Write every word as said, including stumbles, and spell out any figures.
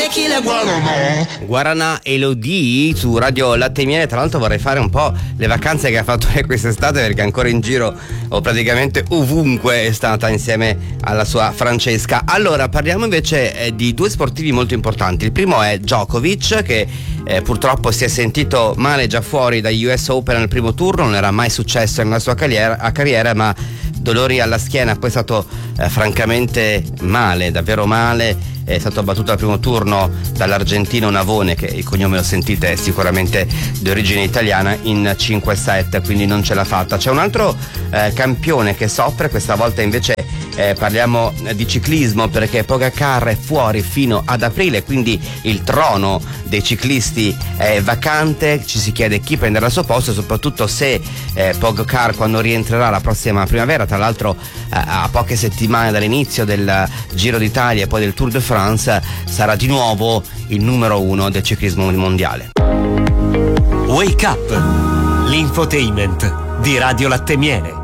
tequila, guaraná. Guaraná Elodie su Radio Latte e Miele. Tra l'altro vorrei fare un po' le vacanze che ha fatto lei quest'estate, perché ancora in giro o praticamente ovunque è stata insieme alla sua Francesca. Allora parliamo invece eh, di due sportivi molto importanti. Il primo è Djokovic, che eh, purtroppo si è sentito male già fuori dagli U S Open al primo turno, non era mai successo nella sua carriera, a carriera ma dolori alla schiena, poi è stato eh, francamente male, davvero male. È stato battuto al primo turno dall'argentino Navone, che il cognome lo sentite, è sicuramente di origine italiana, in cinque set, quindi non ce l'ha fatta. C'è un altro eh, campione che soffre, questa volta invece eh, parliamo di ciclismo, perché Pogacar è fuori fino ad aprile, quindi il trono dei ciclisti è vacante. Ci si chiede chi prenderà il suo posto, soprattutto se eh, Pogacar, quando rientrerà la prossima primavera, tra l'altro eh, a poche settimane dall'inizio del Giro d'Italia e poi del Tour de France, sarà di nuovo il numero uno del ciclismo mondiale. Wake Up, l'infotainment di Radio Latte e Miele.